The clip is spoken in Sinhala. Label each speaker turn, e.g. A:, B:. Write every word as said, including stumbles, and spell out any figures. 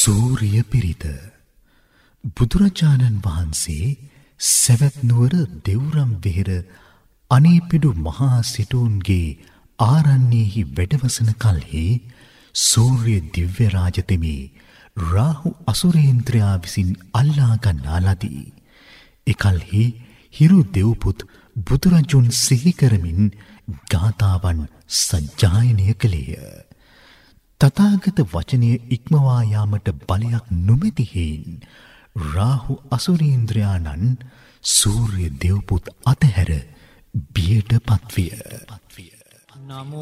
A: සූරිය පිරිත. බුදුරජාණන් වහන්සේ සැවැත් නුවර දෙව්රම් වෙහෙර අනේපිඩු මහා සිටුන්ගේ ආරණ්‍යයෙහි වැඩවසන කල්හි සූර්ය දිව්‍ය රාජතෙමේ රාහු අසුරේන්ද්‍රයා විසින් අල්ලා ගන්නා ලදී. එකල්හි හිරු දෙව්පුත් බුදුරජුන් සිහි කරමින් ගාථාවන් සජ්ජායනය කළේය. තථාගත වචනය ඉක්මවා යාමට බලයක් නොමැති හේයින් රාහු අසුරේන්ද්‍රයාණන් සූර්ය දෙව්පුත් අතහැර බියට පත්විය.